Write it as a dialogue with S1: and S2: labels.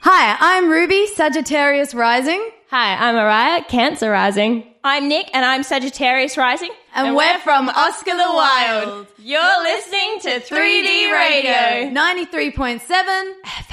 S1: Hi, I'm Ruby, Sagittarius rising.
S2: Hi, I'm Mariah, Cancer rising.
S3: I'm Nick, and I'm Sagittarius rising.
S1: And we're from Oscar the Wild.
S3: You're listening to 3D Radio
S1: 93.7 FM.